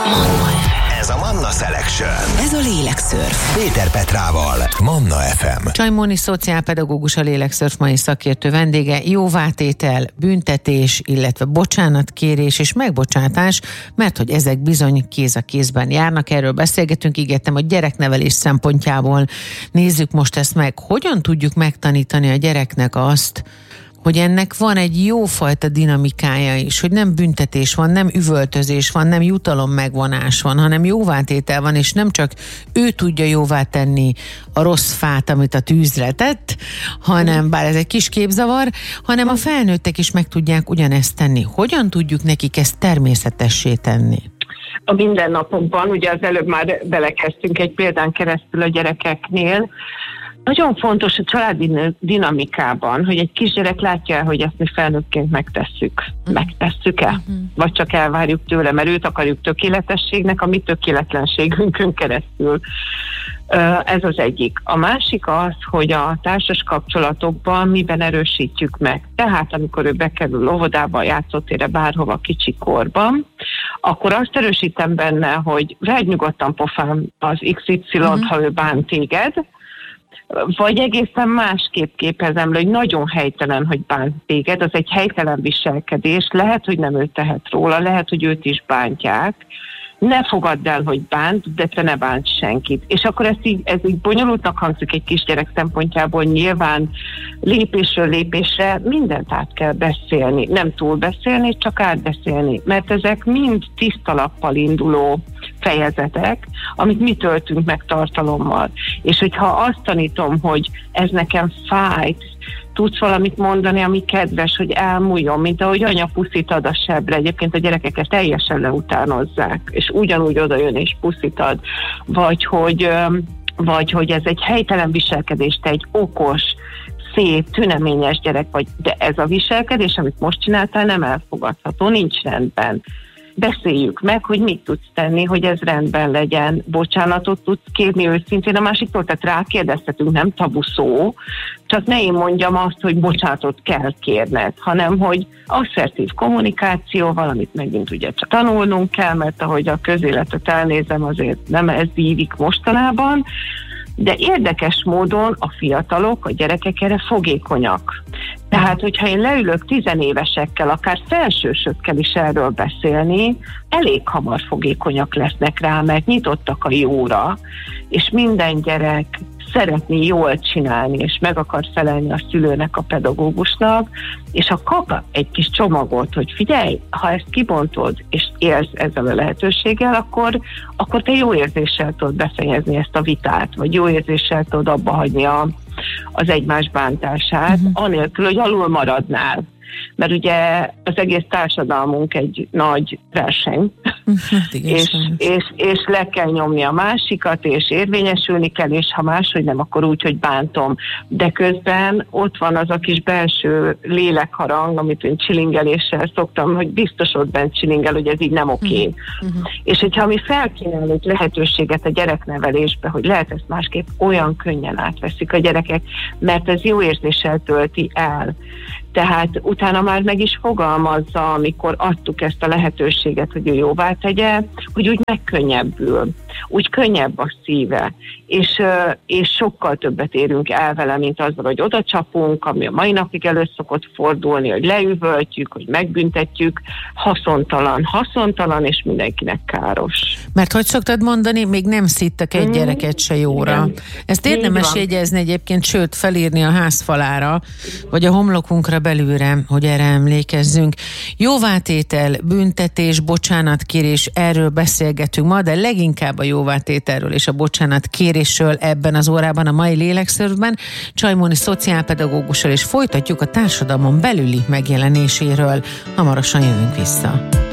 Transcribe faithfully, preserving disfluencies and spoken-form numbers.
Ez a Manna Selection. Ez a Lélekszörf. Péter Petrával, Manna ef em. Csajmóni szociálpedagógus, a Lélekszörf mai szakértő vendége. Jóvátétel, büntetés, illetve bocsánatkérés és megbocsátás, mert hogy ezek bizony kéz a kézben járnak. Erről beszélgetünk, ígértem, a gyereknevelés szempontjából nézzük most ezt meg. Hogyan tudjuk megtanítani a gyereknek azt, hogy ennek van egy jófajta dinamikája is, hogy nem büntetés van, nem üvöltözés van, nem jutalom megvonás van, hanem jóvátétel van, és nem csak ő tudja jóvá tenni a rossz fát, amit a tűzre tett, hanem, bár ez egy kis képzavar, hanem a felnőttek is meg tudják ugyanezt tenni. Hogyan tudjuk nekik ezt természetessé tenni? A mindennapokban, ugye az előbb már belekezdtünk egy példán keresztül a gyerekeknél. Nagyon fontos a családi dinamikában, hogy egy kisgyerek látja, hogy ezt mi felnőttként megtesszük. Megtesszük-e? Uh-huh. Vagy csak elvárjuk tőle, mert őt akarjuk tökéletességnek, a mi tökéletlenségünkön keresztül. Ez az egyik. A másik az, hogy a társas kapcsolatokban miben erősítjük meg. Tehát amikor ő bekerül óvodába, játszótérre, bárhova kicsi korban, akkor azt erősítem benne, hogy vegy nyugodtan pofán az iksz ipszilont, uh-huh. ha ő bánt téged, vagy egészen másképp képezem le, hogy nagyon helytelen, hogy bánt téged, az egy helytelen viselkedés, lehet, hogy nem ő tehet róla, lehet, hogy őt is bántják, ne fogadd el, hogy bánt, de te ne bánts senkit. És akkor ez így, ez így bonyolultnak hangzik egy kisgyerek szempontjából, nyilván lépésről lépésre mindent át kell beszélni. Nem túl beszélni, csak átbeszélni. Mert ezek mind tiszta lappal induló fejezetek, amit mi töltünk meg tartalommal. És hogyha azt tanítom, hogy ez nekem fájt, tudsz valamit mondani, ami kedves, hogy elmúljon, mint ahogy anya puszit ad a sebre. Egyébként a gyerekek ezt teljesen leutánozzák, és ugyanúgy odajön és puszit ad. Vagy hogy, vagy hogy ez egy helytelen viselkedés, te egy okos, szép, tüneményes gyerek vagy, de ez a viselkedés, amit most csináltál, nem elfogadható, nincs rendben. Beszéljük meg, hogy mit tudsz tenni, hogy ez rendben legyen, bocsánatot tudsz kérni őszintén a másiktól, tehát rákérdeztetünk, nem tabu szó, csak ne én mondjam azt, hogy bocsánatot kell kérned, hanem hogy asszertív kommunikáció, valamit megint ugye csak tanulnunk kell, mert ahogy a közéletet elnézem, azért nem ez dívik mostanában, de érdekes módon a fiatalok, a gyerekek erre fogékonyak. Tehát, hogyha én leülök tizenévesekkel, akár felsősökkel is erről beszélni, elég hamar fogékonyak lesznek rá, mert nyitottak a jóra, és minden gyerek szeretné jól csinálni, és meg akar felelni a szülőnek, a pedagógusnak, és ha kap egy kis csomagot, hogy figyelj, ha ezt kibontod, és élsz ezzel a lehetőséggel, akkor, akkor te jó érzéssel tudod befejezni ezt a vitát, vagy jó érzéssel tudod abba hagyni a, az egymás bántását, uh-huh. anélkül, hogy alul maradnál. Mert ugye az egész társadalmunk egy nagy verseny, hát igen, és, és, és le kell nyomni a másikat, és érvényesülni kell, és ha máshogy nem, akkor úgy, hogy bántom. De közben ott van az a kis belső lélekharang, amit én csilingeléssel szoktam, hogy biztos ott bent csilingel, hogy ez így nem oké. Uh-huh. És hogyha mi felkínálunk lehetőséget a gyereknevelésbe, hogy lehet ezt másképp, olyan könnyen átveszik a gyerekek, mert ez jó érzéssel tölti el. Tehát utána már meg is fogalmazza, amikor adtuk ezt a lehetőséget, hogy ő jóvá tegye, hogy úgy megkönnyebbül, úgy könnyebb a szíve, és, és sokkal többet érünk el vele, mint azzal, hogy oda csapunk, ami a mai napig elő szokott fordulni, hogy leüvöltjük, hogy megbüntetjük, haszontalan, haszontalan, és mindenkinek káros. Mert hogy szoktad mondani, még nem szittek egy gyereket se jóra. Igen. Ezt érdemes jegyezni egyébként, sőt felírni a házfalára, vagy a homlokunkra belülre, hogy erre emlékezzünk. Jóvátétel, büntetés, bocsánatkérés, erről beszélgetünk ma, de leginkább a jóvátételről és a bocsánatkérésről ebben az órában, a mai Lélekszörfben. Csajmóni szociálpedagógussal, és folytatjuk a társadalmon belüli megjelenéséről. Hamarosan jövünk vissza.